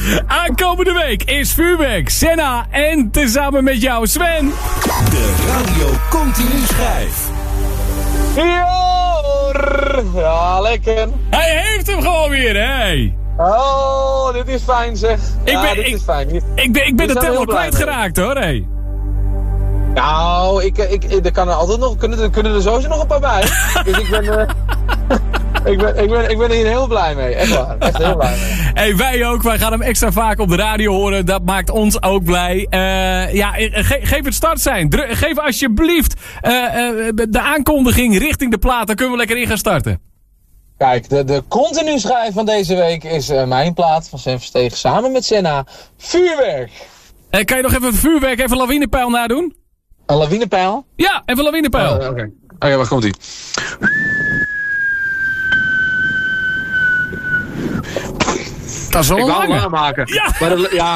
Aankomende week is vuurwerk, Senna en tezamen met jou Sven. De Radio Continu schijf. Ja, lekker. Hij heeft hem gewoon weer, hè? Oh, dit is fijn zeg. Dit is fijn. Ik ben de tel al kwijtgeraakt hoor, hé. Nou, er kan er altijd nog, kunnen er sowieso nog een paar bij. Dus ik ben hier heel blij mee. Echt waar. Echt heel blij mee. Hey, wij ook. Wij gaan hem extra vaak op de radio horen. Dat maakt ons ook blij. Geef het startsein. Geef alsjeblieft de aankondiging richting de plaat. Dan kunnen we lekker in gaan starten. Kijk, de continu schijf van deze week is mijn plaat van Sven Verstegen samen met Senna. Vuurwerk. Kan je nog even vuurwerk, even lawinepeil nadoen? Een lawinepeil? Ja, even lawinepeil. Oké, waar komt ie? Dat is wel een lange. maken. Ja. Maar